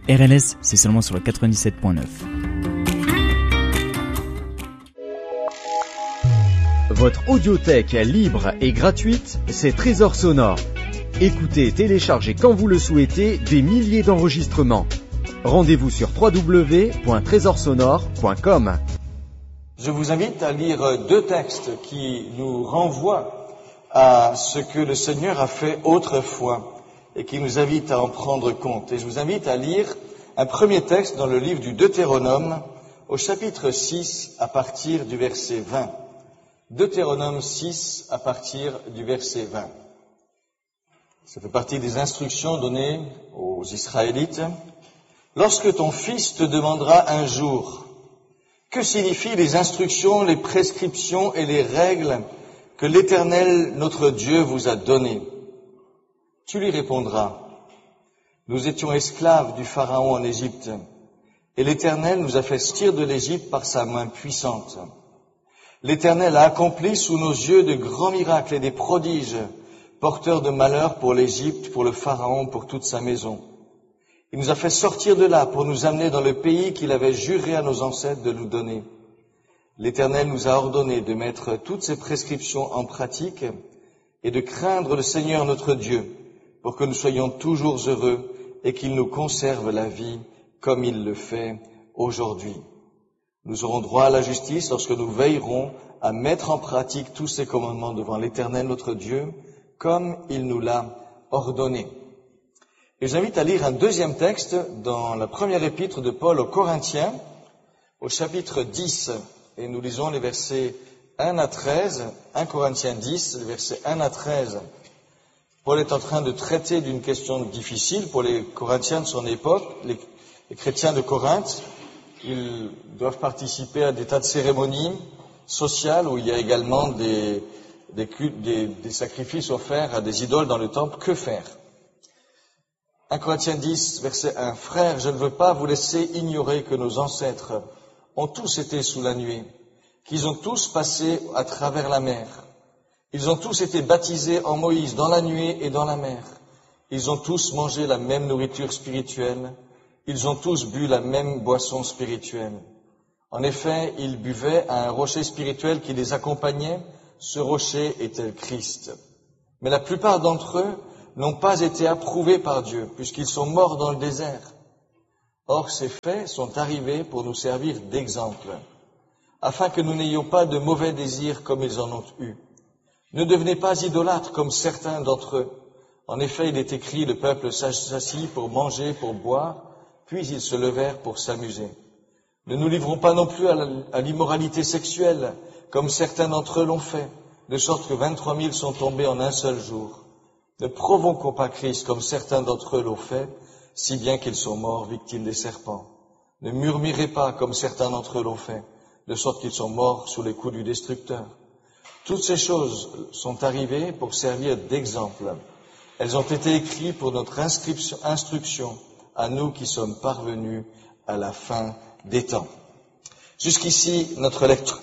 RLS, c'est seulement sur le 97.9. Votre audiothèque libre et gratuite, c'est Trésor Sonore. Écoutez et téléchargez quand vous le souhaitez des milliers d'enregistrements. Rendez-vous sur www.trésorsonore.com. Je vous invite à lire deux textes qui nous renvoient à ce que le Seigneur a fait autrefois et qui nous invitent à en prendre compte. Et je vous invite à lire un premier texte dans le livre du Deutéronome, au chapitre 6, à partir du verset 20. Deutéronome 6, à partir du verset 20. Ça fait partie des instructions données aux Israélites. Lorsque ton fils te demandera un jour, que signifient les instructions, les prescriptions et les règles que l'Éternel, notre Dieu, vous a données? Tu lui répondras, nous étions esclaves du Pharaon en Égypte, et l'Éternel nous a fait sortir de l'Égypte par sa main puissante. L'Éternel a accompli sous nos yeux de grands miracles et des prodiges, porteurs de malheur pour l'Égypte, pour le Pharaon, pour toute sa maison. Il nous a fait sortir de là pour nous amener dans le pays qu'il avait juré à nos ancêtres de nous donner. L'Éternel nous a ordonné de mettre toutes ces prescriptions en pratique et de craindre le Seigneur notre Dieu pour que nous soyons toujours heureux et qu'il nous conserve la vie comme il le fait aujourd'hui. Nous aurons droit à la justice lorsque nous veillerons à mettre en pratique tous ces commandements devant l'Éternel notre Dieu comme il nous l'a ordonné. Et j'invite à lire un deuxième texte dans la première épître de Paul aux Corinthiens, au chapitre 10, et nous lisons les versets 1 à 13, 1 Corinthiens 10, les versets 1 à 13. Paul est en train de traiter d'une question difficile pour les Corinthiens de son époque, les chrétiens de Corinthe. Ils doivent participer à des tas de cérémonies sociales où il y a également des sacrifices offerts à des idoles dans le temple. Que faire? 1 Corinthiens 10, verset 1. Frères, je ne veux pas vous laisser ignorer que nos ancêtres ont tous été sous la nuée, qu'ils ont tous passé à travers la mer. Ils ont tous été baptisés en Moïse dans la nuée et dans la mer. Ils ont tous mangé la même nourriture spirituelle. Ils ont tous bu la même boisson spirituelle. En effet, ils buvaient à un rocher spirituel qui les accompagnait. Ce rocher était le Christ. Mais la plupart d'entre eux n'ont pas été approuvés par Dieu, puisqu'ils sont morts dans le désert. Or, ces faits sont arrivés pour nous servir d'exemple, afin que nous n'ayons pas de mauvais désirs comme ils en ont eu. Ne devenez pas idolâtres comme certains d'entre eux. En effet, il est écrit, le peuple s'assit pour manger, pour boire, puis ils se levèrent pour s'amuser. Ne nous livrons pas non plus à l'immoralité sexuelle, comme certains d'entre eux l'ont fait, de sorte que 23 000 sont tombés en un seul jour. Ne provoquons pas Christ, comme certains d'entre eux l'ont fait, si bien qu'ils sont morts, victimes des serpents. Ne murmurez pas, comme certains d'entre eux l'ont fait, de sorte qu'ils sont morts sous les coups du destructeur. Toutes ces choses sont arrivées pour servir d'exemple. Elles ont été écrites pour notre instruction, à nous qui sommes parvenus à la fin des temps. Jusqu'ici, notre lecture.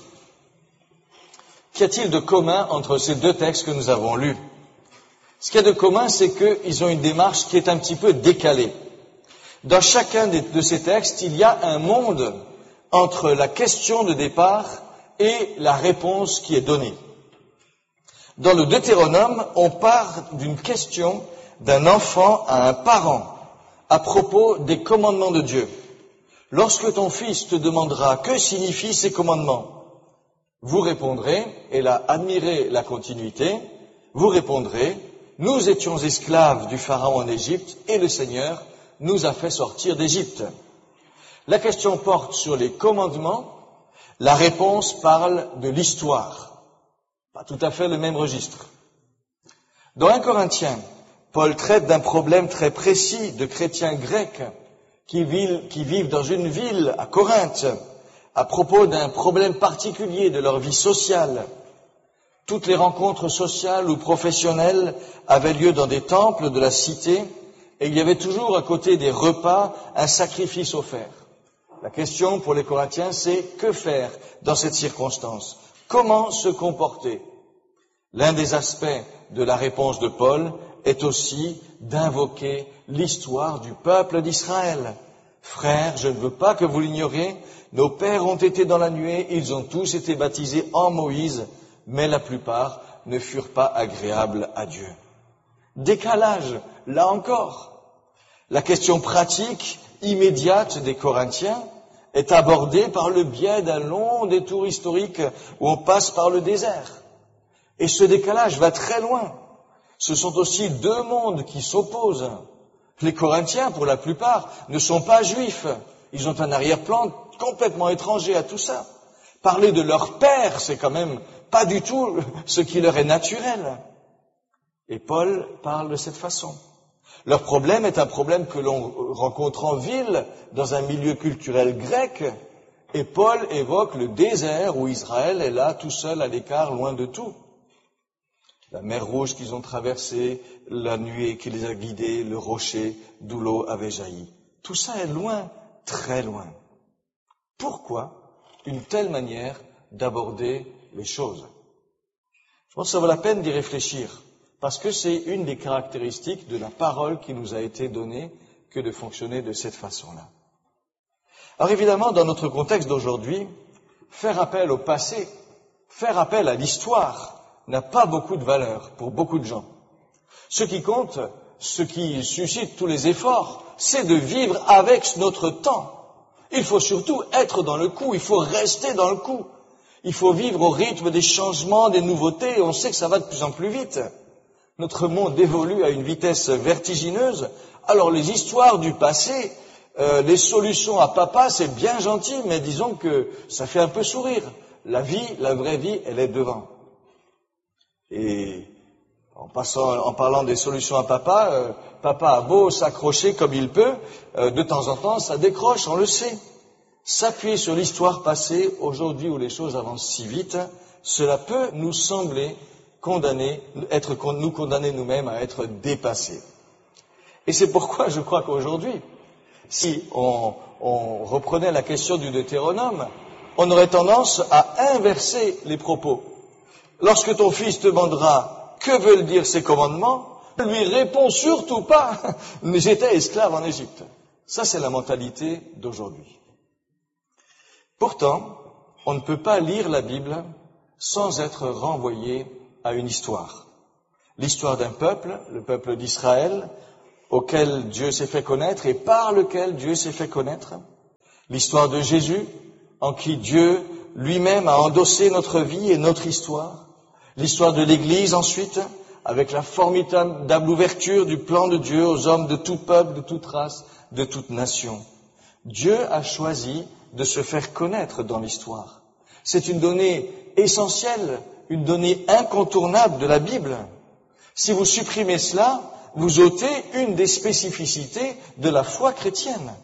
Qu'y a-t-il de commun entre ces deux textes que nous avons lus? Ce qu'il y a de commun, c'est qu'ils ont une démarche qui est un petit peu décalée. Dans chacun de ces textes, il y a un monde entre la question de départ et la réponse qui est donnée. Dans le Deutéronome, on part d'une question d'un enfant à un parent à propos des commandements de Dieu. Lorsque ton fils te demandera que signifient ces commandements, vous répondrez, et là, admirez la continuité, vous répondrez, nous étions esclaves du Pharaon en Égypte et le Seigneur nous a fait sortir d'Égypte. La question porte sur les commandements, la réponse parle de l'histoire. Pas tout à fait le même registre. Dans 1 Corinthiens, Paul traite d'un problème très précis de chrétiens grecs qui vivent dans une ville, à Corinthe, à propos d'un problème particulier de leur vie sociale. Toutes les rencontres sociales ou professionnelles avaient lieu dans des temples de la cité et il y avait toujours à côté des repas un sacrifice offert. La question pour les Corinthiens, c'est que faire dans cette circonstance? Comment se comporter? L'un des aspects de la réponse de Paul est aussi d'invoquer l'histoire du peuple d'Israël, Frères, je ne veux pas que vous l'ignoriez, nos pères ont été dans la nuée, ils ont tous été baptisés en Moïse, mais la plupart ne furent pas agréables à Dieu. Décalage, là encore. La question pratique, immédiate des Corinthiens est abordée par le biais d'un long détour historique où on passe par le désert. Et ce décalage va très loin. Ce sont aussi deux mondes qui s'opposent. Les Corinthiens, pour la plupart, ne sont pas juifs. Ils ont un arrière-plan complètement étranger à tout ça. Parler de leur père, c'est quand même pas du tout ce qui leur est naturel. Et Paul parle de cette façon. Leur problème est un problème que l'on rencontre en ville, dans un milieu culturel grec, et Paul évoque le désert où Israël est là, tout seul, à l'écart, loin de tout. La mer Rouge qu'ils ont traversée, la nuée qui les a guidés, le rocher d'où l'eau avait jailli. Tout ça est loin, très loin. Pourquoi une telle manière d'aborder les choses? Je pense que ça vaut la peine d'y réfléchir, parce que c'est une des caractéristiques de la parole qui nous a été donnée que de fonctionner de cette façon-là. Alors évidemment, dans notre contexte d'aujourd'hui, faire appel au passé, faire appel à l'histoire, n'a pas beaucoup de valeur pour beaucoup de gens. Ce qui compte, ce qui suscite tous les efforts, c'est de vivre avec notre temps. Il faut surtout être dans le coup, il faut rester dans le coup. Il faut vivre au rythme des changements, des nouveautés, et on sait que ça va de plus en plus vite. Notre monde évolue à une vitesse vertigineuse, alors les histoires du passé, les solutions à papa, c'est bien gentil, mais disons que ça fait un peu sourire. La vie, la vraie vie, elle est devant. Et en parlant des solutions à papa, papa a beau s'accrocher comme il peut, de temps en temps ça décroche, on le sait. S'appuyer sur l'histoire passée, aujourd'hui où les choses avancent si vite, cela peut nous sembler nous condamner nous-mêmes à être dépassés. Et c'est pourquoi je crois qu'aujourd'hui, si on reprenait la question du Deutéronome, on aurait tendance à inverser les propos. Lorsque ton fils te demandera que veulent dire ces commandements, ne lui réponds surtout pas « j'étais esclave en Égypte ». Ça, c'est la mentalité d'aujourd'hui. Pourtant, on ne peut pas lire la Bible sans être renvoyé à une histoire. L'histoire d'un peuple, le peuple d'Israël, auquel Dieu s'est fait connaître et par lequel Dieu s'est fait connaître. L'histoire de Jésus, en qui Dieu lui-même a endossé notre vie et notre histoire. L'histoire de l'Église ensuite, avec la formidable ouverture du plan de Dieu aux hommes de tout peuple, de toute race, de toute nation. Dieu a choisi de se faire connaître dans l'histoire. C'est une donnée essentielle, une donnée incontournable de la Bible. Si vous supprimez cela, vous ôtez une des spécificités de la foi chrétienne.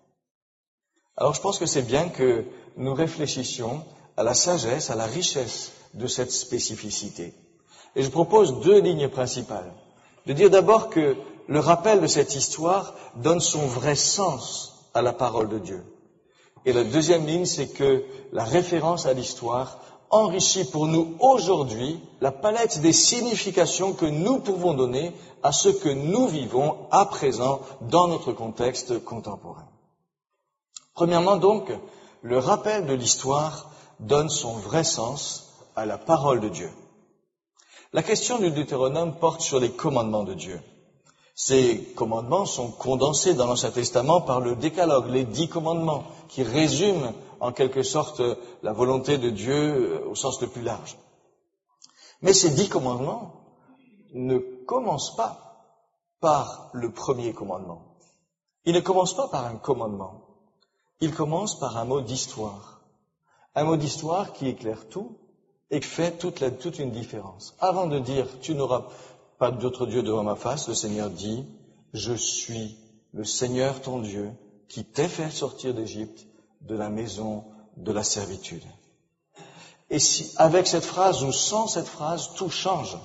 Alors je pense que c'est bien que nous réfléchissions à la sagesse, à la richesse de cette spécificité. Et je propose deux lignes principales. De dire d'abord que le rappel de cette histoire donne son vrai sens à la parole de Dieu. Et la deuxième ligne, c'est que la référence à l'histoire enrichit pour nous aujourd'hui la palette des significations que nous pouvons donner à ce que nous vivons à présent dans notre contexte contemporain. Premièrement donc, le rappel de l'histoire donne son vrai sens à la parole de Dieu. La question du Deutéronome porte sur les commandements de Dieu. Ces commandements sont condensés dans l'Ancien Testament par le Décalogue, les 10 commandements, qui résument en quelque sorte la volonté de Dieu au sens le plus large. Mais ces 10 commandements ne commencent pas par le premier commandement. Ils ne commencent pas par un commandement. Ils commencent par un mot d'histoire. Un mot d'histoire qui éclaire tout et qui fait toute une différence. Avant de dire « tu n'auras pas d'autre Dieu devant ma face », le Seigneur dit « je suis le Seigneur ton Dieu qui t'ai fait sortir d'Égypte, de la maison de la servitude ». Et si, avec cette phrase ou sans cette phrase, tout change.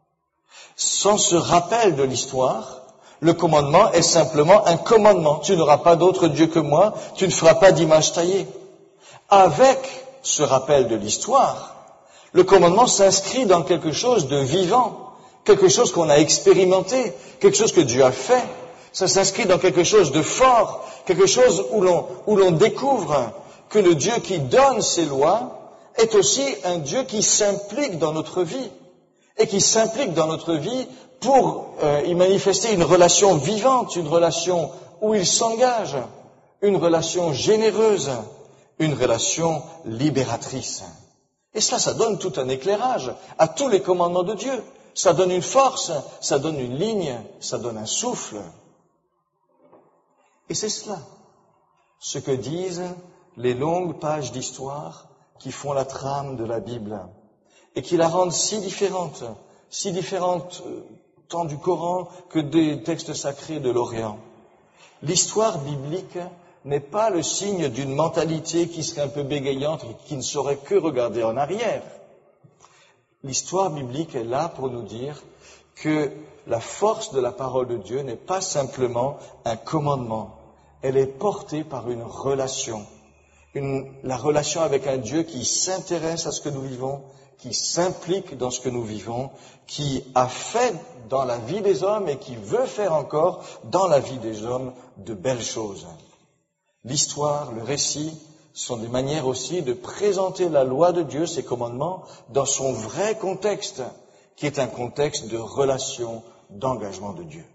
Sans ce rappel de l'histoire, le commandement est simplement un commandement. Tu n'auras pas d'autre Dieu que moi, tu ne feras pas d'image taillée. Avec ce rappel de l'histoire, le commandement s'inscrit dans quelque chose de vivant, quelque chose qu'on a expérimenté, quelque chose que Dieu a fait. Ça s'inscrit dans quelque chose de fort, quelque chose où l'on découvre que le Dieu qui donne ces lois est aussi un Dieu qui s'implique dans notre vie, et qui s'implique dans notre vie pour y manifester une relation vivante, une relation où il s'engage, une relation généreuse, une relation libératrice. Et cela, ça donne tout un éclairage à tous les commandements de Dieu. Ça donne une force, ça donne une ligne, ça donne un souffle. Et c'est cela, ce que disent les longues pages d'histoire qui font la trame de la Bible et qui la rendent si différente tant du Coran que des textes sacrés de l'Orient. L'histoire biblique n'est pas le signe d'une mentalité qui serait un peu bégayante et qui ne saurait que regarder en arrière. L'histoire biblique est là pour nous dire que la force de la parole de Dieu n'est pas simplement un commandement, elle est portée par une relation. La relation avec un Dieu qui s'intéresse à ce que nous vivons, qui s'implique dans ce que nous vivons, qui a fait dans la vie des hommes et qui veut faire encore dans la vie des hommes de belles choses. L'histoire, le récit, sont des manières aussi de présenter la loi de Dieu, ses commandements, dans son vrai contexte, qui est un contexte de relation, d'engagement de Dieu.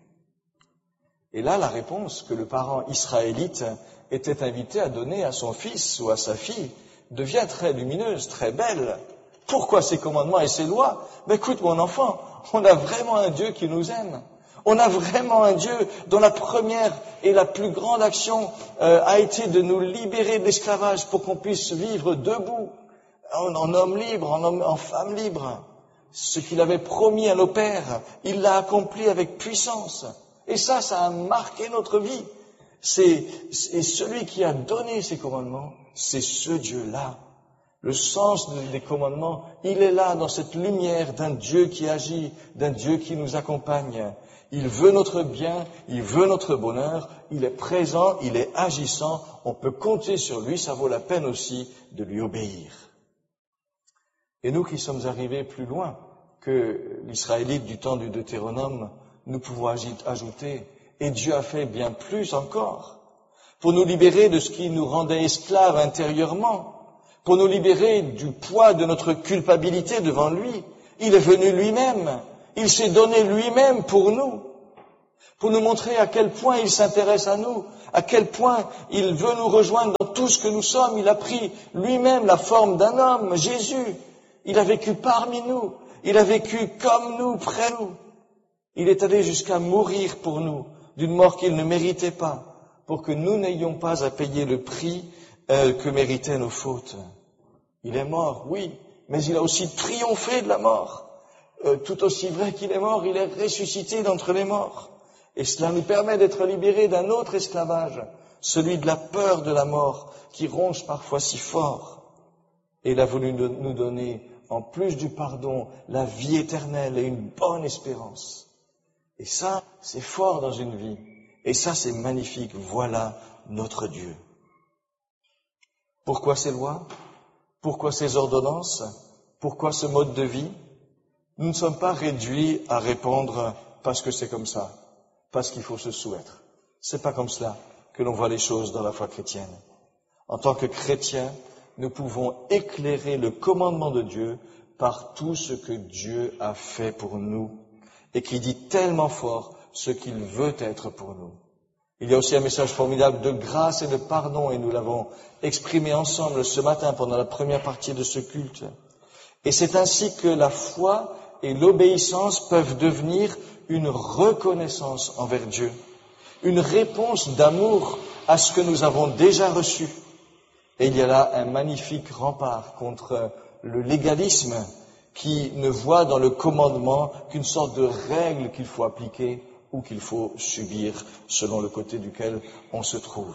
Et là, la réponse que le parent israélite était invité à donner à son fils ou à sa fille devient très lumineuse, très belle. Pourquoi ces commandements et ces lois? Mais écoute, mon enfant, on a vraiment un Dieu qui nous aime. On a vraiment un Dieu dont la première et la plus grande action a été de nous libérer de l'esclavage pour qu'on puisse vivre debout, en homme libre, en femme libre. Ce qu'il avait promis à nos pères, il l'a accompli avec puissance. Et ça a marqué notre vie. Et celui qui a donné ces commandements, c'est ce Dieu-là. Le sens des commandements, il est là dans cette lumière d'un Dieu qui agit, d'un Dieu qui nous accompagne. Il veut notre bien, il veut notre bonheur, il est présent, il est agissant, on peut compter sur lui, ça vaut la peine aussi de lui obéir. Et nous qui sommes arrivés plus loin que l'Israélite du temps du Deutéronome, nous pouvons ajouter, et Dieu a fait bien plus encore, pour nous libérer de ce qui nous rendait esclaves intérieurement, pour nous libérer du poids de notre culpabilité devant lui. Il est venu lui-même, il s'est donné lui-même pour nous montrer à quel point il s'intéresse à nous, à quel point il veut nous rejoindre dans tout ce que nous sommes. Il a pris lui-même la forme d'un homme, Jésus. Il a vécu parmi nous, il a vécu comme nous, près de nous. Il est allé jusqu'à mourir pour nous, d'une mort qu'il ne méritait pas, pour que nous n'ayons pas à payer le prix que méritaient nos fautes. Il est mort, oui, mais il a aussi triomphé de la mort. Tout aussi vrai qu'il est mort, il est ressuscité d'entre les morts. Et cela nous permet d'être libérés d'un autre esclavage, celui de la peur de la mort, qui ronge parfois si fort. Et il a voulu nous donner, en plus du pardon, la vie éternelle et une bonne espérance. Et ça, c'est fort dans une vie. Et ça, c'est magnifique. Voilà notre Dieu. Pourquoi ces lois? Pourquoi ces ordonnances? Pourquoi ce mode de vie? Nous ne sommes pas réduits à répondre parce que c'est comme ça, parce qu'il faut se soumettre. C'est pas comme cela que l'on voit les choses dans la foi chrétienne. En tant que chrétiens, nous pouvons éclairer le commandement de Dieu par tout ce que Dieu a fait pour nous et qui dit tellement fort ce qu'il veut être pour nous. Il y a aussi un message formidable de grâce et de pardon, et nous l'avons exprimé ensemble ce matin pendant la première partie de ce culte. Et c'est ainsi que la foi et l'obéissance peuvent devenir une reconnaissance envers Dieu, une réponse d'amour à ce que nous avons déjà reçu. Et il y a là un magnifique rempart contre le légalisme qui ne voit dans le commandement qu'une sorte de règle qu'il faut appliquer ou qu'il faut subir selon le côté duquel on se trouve.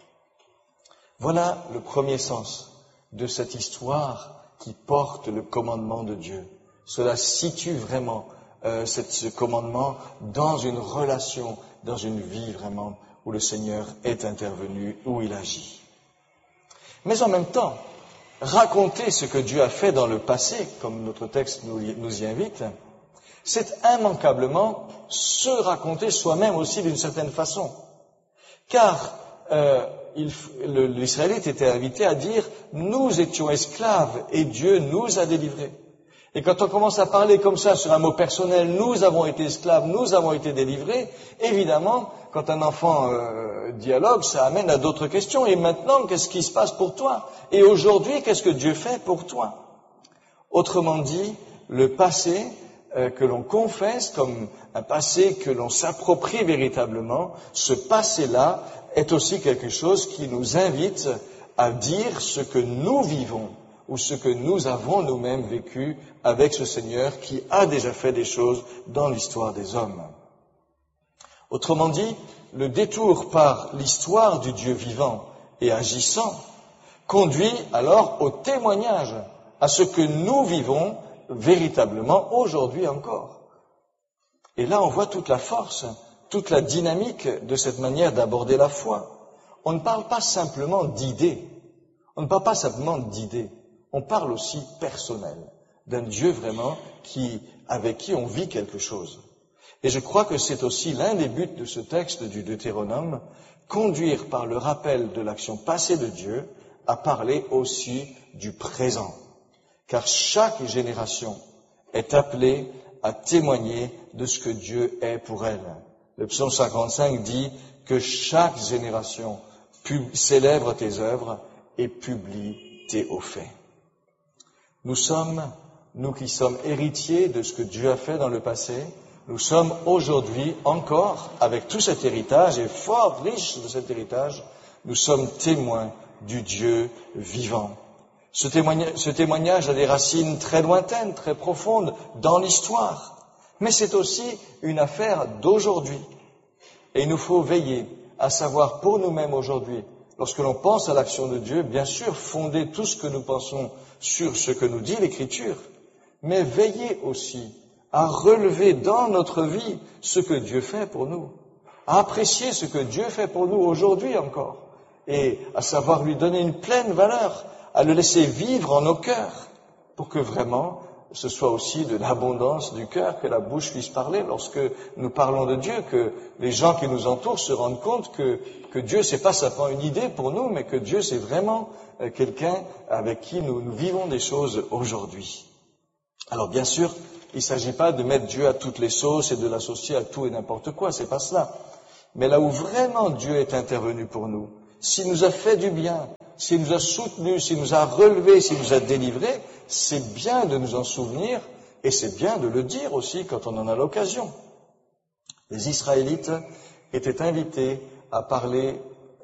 Voilà le premier sens de cette histoire qui porte le commandement de Dieu. Cela situe vraiment ce commandement dans une relation, dans une vie vraiment où le Seigneur est intervenu, où il agit. Mais en même temps, raconter ce que Dieu a fait dans le passé, comme notre texte nous y invite, c'est immanquablement se raconter soi-même aussi d'une certaine façon. Car l'Israélite était invité à dire « Nous étions esclaves et Dieu nous a délivrés ». Et quand on commence à parler comme ça sur un mot personnel, nous avons été esclaves, nous avons été délivrés, évidemment, quand un enfant dialogue, ça amène à d'autres questions. Et maintenant, qu'est-ce qui se passe pour toi? Et aujourd'hui, qu'est-ce que Dieu fait pour toi? Autrement dit, le passé que l'on confesse comme un passé que l'on s'approprie véritablement, ce passé-là est aussi quelque chose qui nous invite à dire ce que nous vivons ou ce que nous avons nous-mêmes vécu avec ce Seigneur qui a déjà fait des choses dans l'histoire des hommes. Autrement dit, le détour par l'histoire du Dieu vivant et agissant conduit alors au témoignage, à ce que nous vivons véritablement aujourd'hui encore. Et là, on voit toute la force, toute la dynamique de cette manière d'aborder la foi. On ne parle pas simplement d'idées. On parle aussi personnel, d'un Dieu vraiment avec qui on vit quelque chose. Et je crois que c'est aussi l'un des buts de ce texte du Deutéronome, conduire par le rappel de l'action passée de Dieu à parler aussi du présent. Car chaque génération est appelée à témoigner de ce que Dieu est pour elle. Le psaume 55 dit que chaque génération célèbre tes œuvres et publie tes hauts faits. Nous qui sommes héritiers de ce que Dieu a fait dans le passé, nous sommes aujourd'hui encore, avec tout cet héritage, et fort riches de cet héritage, nous sommes témoins du Dieu vivant. Ce témoignage a des racines très lointaines, très profondes dans l'histoire, mais c'est aussi une affaire d'aujourd'hui. Et il nous faut veiller à savoir pour nous-mêmes aujourd'hui, lorsque l'on pense à l'action de Dieu, bien sûr fonder tout ce que nous pensons sur ce que nous dit l'Écriture, mais veiller aussi à relever dans notre vie ce que Dieu fait pour nous, à apprécier ce que Dieu fait pour nous aujourd'hui encore, et à savoir lui donner une pleine valeur, à le laisser vivre en nos cœurs, pour que vraiment ce soit aussi de l'abondance du cœur, que la bouche puisse parler lorsque nous parlons de Dieu, que les gens qui nous entourent se rendent compte que Dieu c'est pas simplement une idée pour nous, mais que Dieu c'est vraiment quelqu'un avec qui nous vivons des choses aujourd'hui. Alors bien sûr, il ne s'agit pas de mettre Dieu à toutes les sauces et de l'associer à tout et n'importe quoi, c'est pas cela. Mais là où vraiment Dieu est intervenu pour nous, s'il nous a fait du bien, s'il nous a soutenus, s'il nous a relevés, s'il nous a délivrés, c'est bien de nous en souvenir et c'est bien de le dire aussi quand on en a l'occasion. Les Israélites étaient invités à parler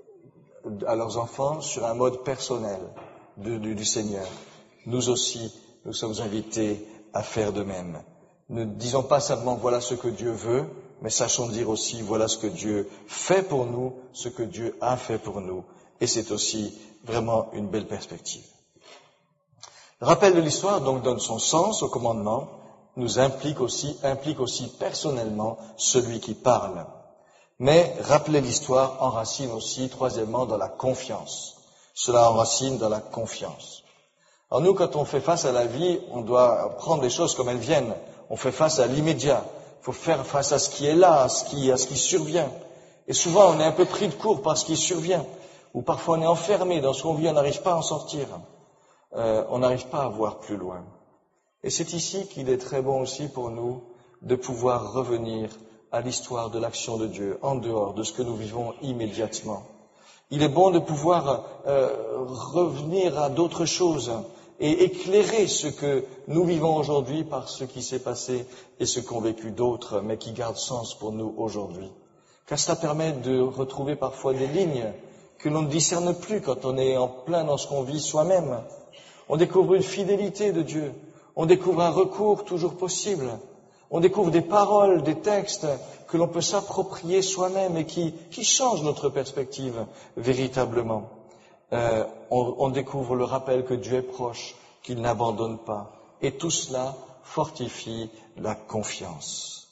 à leurs enfants sur un mode personnel du Seigneur. Nous aussi, nous sommes invités à faire de même. Ne disons pas simplement voilà ce que Dieu veut, mais sachons dire aussi voilà ce que Dieu fait pour nous, ce que Dieu a fait pour nous. Et c'est aussi vraiment une belle perspective. Le rappel de l'histoire donc donne son sens au commandement, nous implique aussi personnellement celui qui parle. Mais rappeler l'histoire enracine aussi, troisièmement, dans la confiance. Cela enracine dans la confiance. Alors nous, quand on fait face à la vie, on doit prendre les choses comme elles viennent. On fait face à l'immédiat. Il faut faire face à ce qui est là, à ce qui survient. Et souvent, on est un peu pris de court par ce qui survient. Ou parfois, on est enfermé dans ce qu'on vit, on n'arrive pas à en sortir. On n'arrive pas à voir plus loin. Et c'est ici qu'il est très bon aussi pour nous de pouvoir revenir à l'histoire de l'action de Dieu, en dehors de ce que nous vivons immédiatement. Il est bon de pouvoir revenir à d'autres choses et éclairer ce que nous vivons aujourd'hui par ce qui s'est passé et ce qu'ont vécu d'autres, mais qui gardent sens pour nous aujourd'hui. Car cela permet de retrouver parfois des lignes que l'on ne discerne plus quand on est en plein dans ce qu'on vit soi-même. On découvre une fidélité de Dieu, on découvre un recours toujours possible, on découvre des paroles, des textes que l'on peut s'approprier soi-même et qui changent notre perspective véritablement. On découvre le rappel que Dieu est proche, qu'il n'abandonne pas. Et tout cela fortifie la confiance.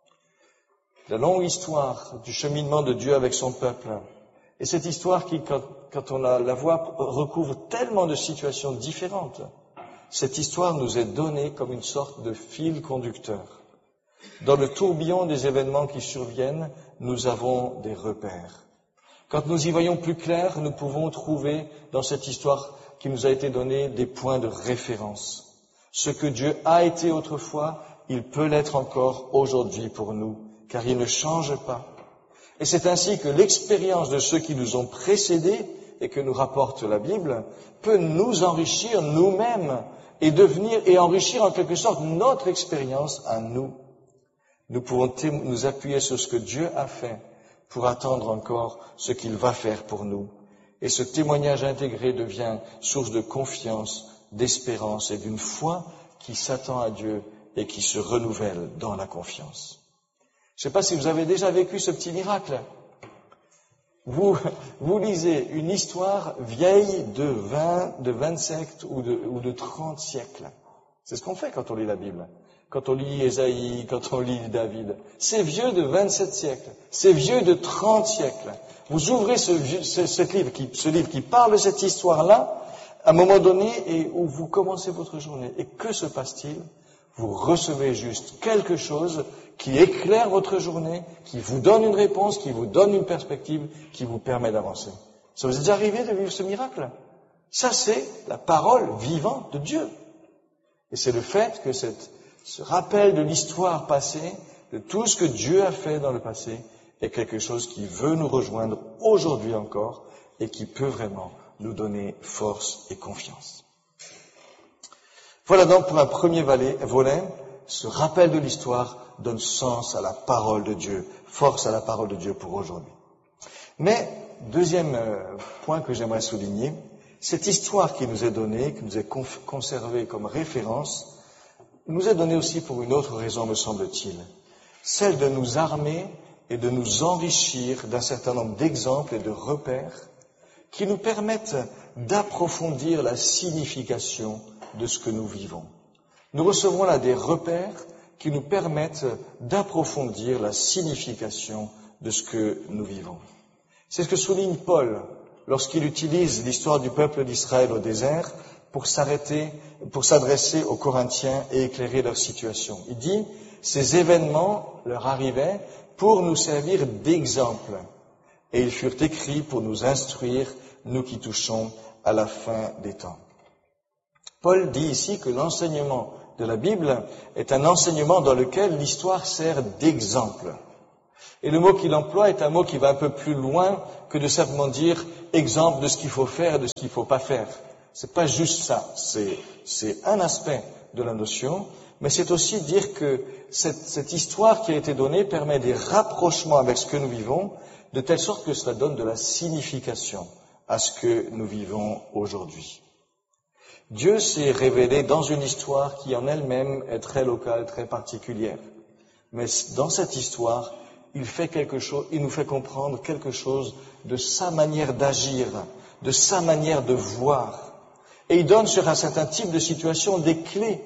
La longue histoire du cheminement de Dieu avec son peuple, et cette histoire qui, quand on la voit, recouvre tellement de situations différentes. Cette histoire nous est donnée comme une sorte de fil conducteur. Dans le tourbillon des événements qui surviennent, nous avons des repères. Quand nous y voyons plus clair, nous pouvons trouver dans cette histoire qui nous a été donnée des points de référence. Ce que Dieu a été autrefois, il peut l'être encore aujourd'hui pour nous, car il ne change pas. Et c'est ainsi que l'expérience de ceux qui nous ont précédés et que nous rapporte la Bible peut nous enrichir nous-mêmes et devenir et enrichir en quelque sorte notre expérience à nous. Nous pouvons nous appuyer sur ce que Dieu a fait pour attendre encore ce qu'il va faire pour nous. Et ce témoignage intégré devient source de confiance, d'espérance et d'une foi qui s'attend à Dieu et qui se renouvelle dans la confiance. Je ne sais pas si vous avez déjà vécu ce petit miracle. Vous lisez une histoire vieille de 27 ou de 30 siècles. C'est ce qu'on fait quand on lit la Bible. Quand on lit Ésaïe, quand on lit David. C'est vieux de 27 siècles. C'est vieux de 30 siècles. Vous ouvrez ce livre qui parle de cette histoire-là, à un moment donné, et où vous commencez votre journée. Et que se passe-t-il? Vous recevez juste quelque chose qui éclaire votre journée, qui vous donne une réponse, qui vous donne une perspective, qui vous permet d'avancer. Ça vous est déjà arrivé de vivre ce miracle? Ça, c'est la parole vivante de Dieu. Et c'est le fait que ce rappel de l'histoire passée, de tout ce que Dieu a fait dans le passé, est quelque chose qui veut nous rejoindre aujourd'hui encore et qui peut vraiment nous donner force et confiance. Voilà donc pour un premier volet, ce rappel de l'histoire donne sens à la parole de Dieu, force à la parole de Dieu pour aujourd'hui. Mais, deuxième point que j'aimerais souligner, cette histoire qui nous est donnée, qui nous est conservée comme référence, nous est donnée aussi pour une autre raison, me semble-t-il, celle de nous armer et de nous enrichir d'un certain nombre d'exemples et de repères qui nous permettent d'approfondir la signification de ce que nous vivons. Nous recevons là des repères qui nous permettent d'approfondir la signification de ce que nous vivons. C'est ce que souligne Paul lorsqu'il utilise l'histoire du peuple d'Israël au désert pour s'adresser aux Corinthiens et éclairer leur situation. Il dit, ces événements leur arrivaient pour nous servir d'exemple, et ils furent écrits pour nous instruire, nous qui touchons à la fin des temps. Paul dit ici que l'enseignement de la Bible est un enseignement dans lequel l'histoire sert d'exemple. Et le mot qu'il emploie est un mot qui va un peu plus loin que de simplement dire exemple de ce qu'il faut faire et de ce qu'il ne faut pas faire. C'est pas juste ça. C'est un aspect de la notion, mais c'est aussi dire que cette histoire qui a été donnée permet des rapprochements avec ce que nous vivons, de telle sorte que cela donne de la signification à ce que nous vivons aujourd'hui. Dieu s'est révélé dans une histoire qui en elle-même est très locale, très particulière. Mais dans cette histoire, il nous fait comprendre quelque chose de sa manière d'agir, de sa manière de voir. Et il donne sur un certain type de situation des clés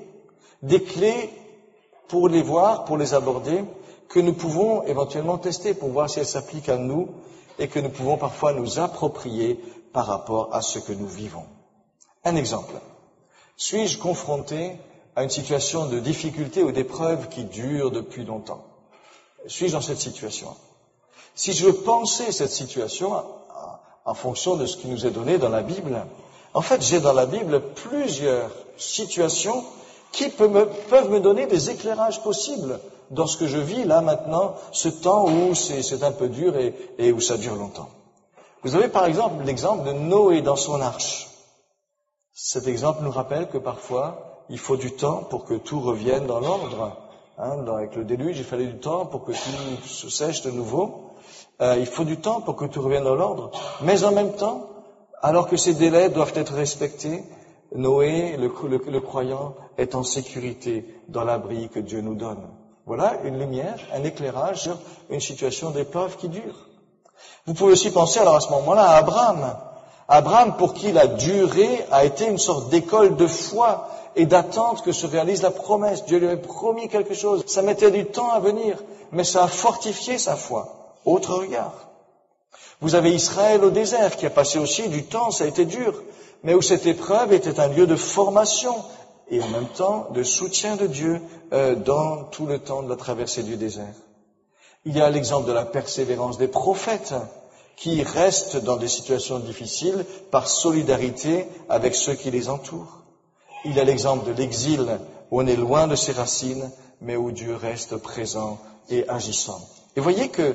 pour les voir, pour les aborder, que nous pouvons éventuellement tester pour voir si elles s'appliquent à nous et que nous pouvons parfois nous approprier par rapport à ce que nous vivons. Un exemple. Suis-je confronté à une situation de difficulté ou d'épreuve qui dure depuis longtemps? Suis-je dans cette situation? Si je veux penser cette situation en fonction de ce qui nous est donné dans la Bible, en fait, j'ai dans la Bible plusieurs situations qui peuvent me donner des éclairages possibles dans ce que je vis là maintenant, ce temps où c'est un peu dur et où ça dure longtemps. Vous avez par exemple l'exemple de Noé dans son arche. Cet exemple nous rappelle que parfois, il faut du temps pour que tout revienne dans l'ordre. Avec le déluge, il fallait du temps pour que tout se sèche de nouveau. Il faut du temps pour que tout revienne dans l'ordre. Mais en même temps, alors que ces délais doivent être respectés, Noé, le croyant, est en sécurité dans l'abri que Dieu nous donne. Voilà une lumière, un éclairage sur une situation d'épreuve qui dure. Vous pouvez aussi penser alors à ce moment-là à Abraham. Abraham, pour qui la durée a été une sorte d'école de foi et d'attente que se réalise la promesse. Dieu lui avait promis quelque chose. Ça mettait du temps à venir, mais ça a fortifié sa foi. Autre regard. Vous avez Israël au désert, qui a passé aussi du temps, ça a été dur, mais où cette épreuve était un lieu de formation et en même temps le soutien de Dieu dans tout le temps de la traversée du désert. Il y a l'exemple de la persévérance des prophètes qui restent dans des situations difficiles par solidarité avec ceux qui les entourent. Il y a l'exemple de l'exil où on est loin de ses racines, mais où Dieu reste présent et agissant. Et voyez que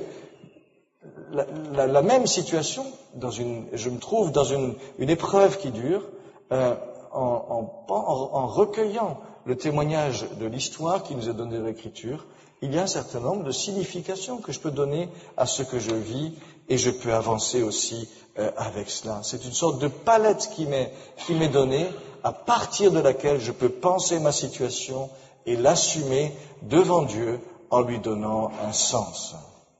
la même situation, je me trouve dans une épreuve qui dure, en recueillant le témoignage de l'histoire qui nous est donnée de l'Écriture, il y a un certain nombre de significations que je peux donner à ce que je vis et je peux avancer aussi avec cela. C'est une sorte de palette qui m'est donnée, à partir de laquelle je peux penser ma situation et l'assumer devant Dieu en lui donnant un sens.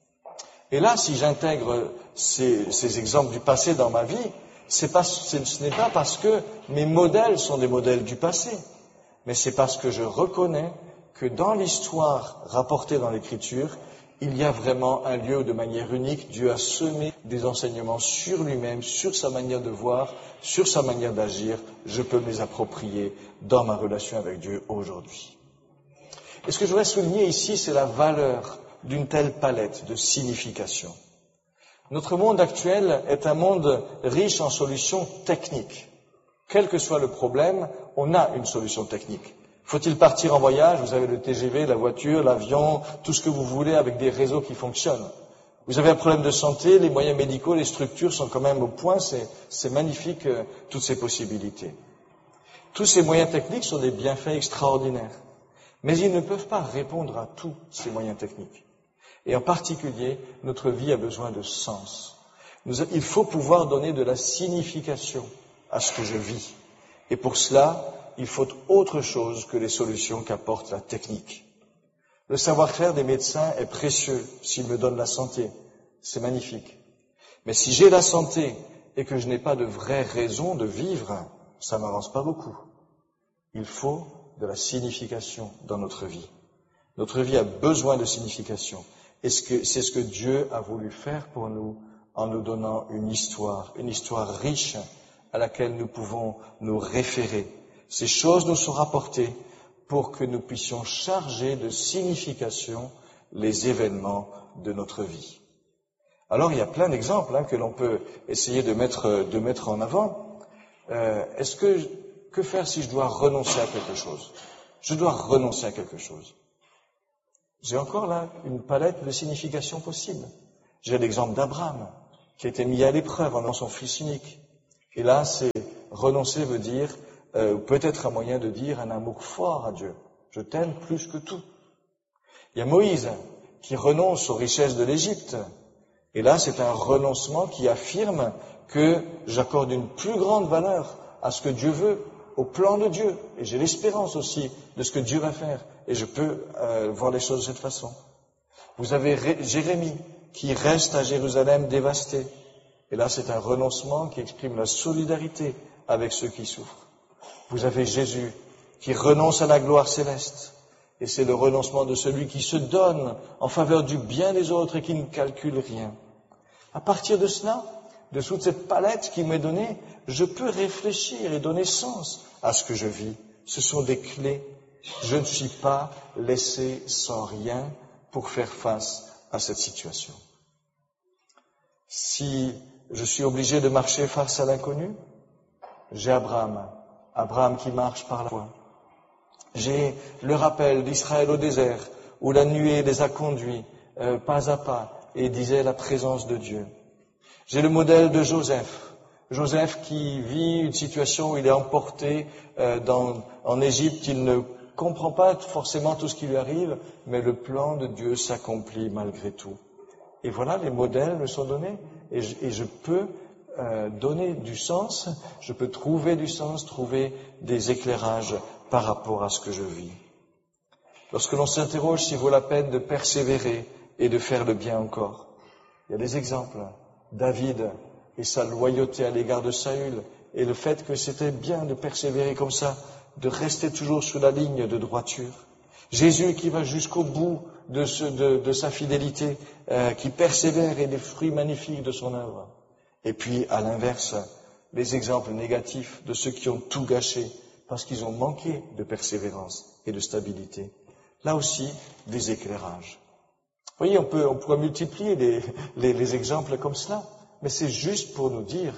Et là, si j'intègre ces exemples du passé dans ma vie, ce n'est pas parce que mes modèles sont des modèles du passé, mais c'est parce que je reconnais que dans l'histoire rapportée dans l'Écriture, il y a vraiment un lieu où, de manière unique, Dieu a semé des enseignements sur lui-même, sur sa manière de voir, sur sa manière d'agir. Je peux me les approprier dans ma relation avec Dieu aujourd'hui. Et ce que je voudrais souligner ici, c'est la valeur d'une telle palette de significations. Notre monde actuel est un monde riche en solutions techniques. Quel que soit le problème, on a une solution technique. Faut-il partir en voyage? Vous avez le TGV, la voiture, l'avion, tout ce que vous voulez avec des réseaux qui fonctionnent. Vous avez un problème de santé, les moyens médicaux, les structures sont quand même au point, c'est magnifique toutes ces possibilités. Tous ces moyens techniques sont des bienfaits extraordinaires, mais ils ne peuvent pas répondre à tous ces moyens techniques. Et en particulier, notre vie a besoin de sens. Il faut pouvoir donner de la signification à ce que je vis. Et pour cela, il faut autre chose que les solutions qu'apporte la technique. Le savoir-faire des médecins est précieux s'ils me donnent la santé. C'est magnifique. Mais si j'ai la santé et que je n'ai pas de vraie raison de vivre, ça n'avance pas beaucoup. Il faut de la signification dans notre vie. Notre vie a besoin de signification. Et c'est ce que Dieu a voulu faire pour nous en nous donnant une histoire riche à laquelle nous pouvons nous référer. Ces choses nous sont rapportées pour que nous puissions charger de signification les événements de notre vie. Alors il y a plein d'exemples que l'on peut essayer de mettre en avant. Que faire si je dois renoncer à quelque chose? Je dois renoncer à quelque chose. J'ai encore là une palette de significations possibles. J'ai l'exemple d'Abraham, qui a été mis à l'épreuve en donnant son fils unique. Et là, renoncer veut dire, peut-être un moyen de dire un amour fort à Dieu. Je t'aime plus que tout. Il y a Moïse, qui renonce aux richesses de l'Égypte. Et là, c'est un renoncement qui affirme que j'accorde une plus grande valeur à ce que Dieu veut, au plan de Dieu. Et j'ai l'espérance aussi de ce que Dieu va faire. Et je peux voir les choses de cette façon. Vous avez Jérémie qui reste à Jérusalem dévasté. Et là, c'est un renoncement qui exprime la solidarité avec ceux qui souffrent. Vous avez Jésus qui renonce à la gloire céleste. Et c'est le renoncement de celui qui se donne en faveur du bien des autres et qui ne calcule rien. À partir de cela, de toute cette palette qui m'est donnée, je peux réfléchir et donner sens à ce que je vis. Ce sont des clés. Je ne suis pas laissé sans rien pour faire face à cette situation. Si je suis obligé de marcher face à l'inconnu, j'ai Abraham qui marche par la foi. J'ai le rappel d'Israël au désert, où la nuée les a conduits pas à pas et disait la présence de Dieu. J'ai le modèle de Joseph qui vit une situation où il est emporté en Égypte, il ne comprend pas forcément tout ce qui lui arrive, mais le plan de Dieu s'accomplit malgré tout. Et voilà, les modèles me sont donnés, et je peux donner du sens, je peux trouver du sens, trouver des éclairages par rapport à ce que je vis. Lorsque l'on s'interroge s'il vaut la peine de persévérer et de faire le bien encore, il y a des exemples. David et sa loyauté à l'égard de Saül, et le fait que c'était bien de persévérer comme ça, de rester toujours sur la ligne de droiture. Jésus qui va jusqu'au bout de sa fidélité, qui persévère et des fruits magnifiques de son œuvre. Et puis, à l'inverse, les exemples négatifs de ceux qui ont tout gâché, parce qu'ils ont manqué de persévérance et de stabilité. Là aussi, des éclairages. Vous voyez, on pourrait multiplier les exemples comme cela, mais c'est juste pour nous dire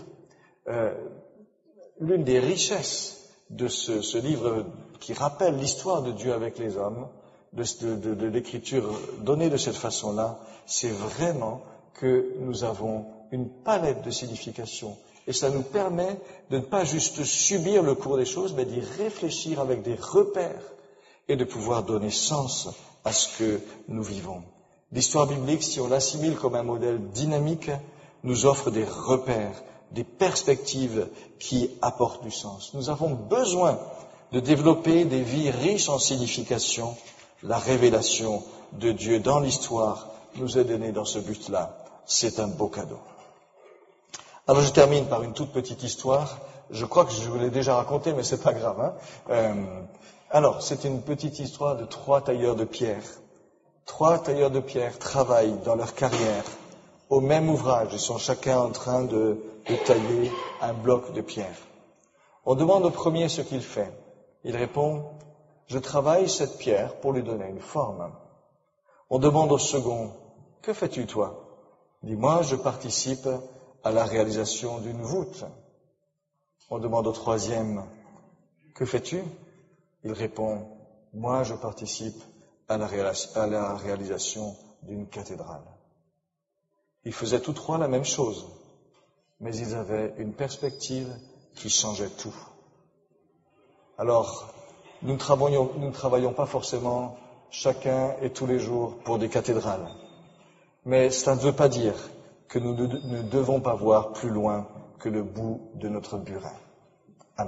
l'une des richesses de ce livre qui rappelle l'histoire de Dieu avec les hommes, de l'écriture donnée de cette façon-là, c'est vraiment que nous avons une palette de significations. Et ça nous permet de ne pas juste subir le cours des choses, mais d'y réfléchir avec des repères et de pouvoir donner sens à ce que nous vivons. L'histoire biblique, si on l'assimile comme un modèle dynamique, nous offre des repères, des perspectives qui apportent du sens. Nous avons besoin de développer des vies riches en signification. La révélation de Dieu dans l'histoire nous est donnée dans ce but-là. C'est un beau cadeau. Alors je termine par une toute petite histoire. Je crois que je vous l'ai déjà racontée, mais c'est pas grave. Alors, c'est une petite histoire de 3 tailleurs de pierre. 3 tailleurs de pierre travaillent dans leur carrière au même ouvrage. Ils sont chacun en train de tailler un bloc de pierre. On demande au premier ce qu'il fait. Il répond, je travaille cette pierre pour lui donner une forme. On demande au second, que fais-tu toi? Il dit, moi je participe à la réalisation d'une voûte. On demande au troisième, que fais-tu? Il répond, moi je participe à la réalisation d'une cathédrale. Ils faisaient tous 3 la même chose, mais ils avaient une perspective qui changeait tout. Alors, nous ne travaillons pas forcément chacun et tous les jours pour des cathédrales, mais cela ne veut pas dire que nous ne devons pas voir plus loin que le bout de notre burin.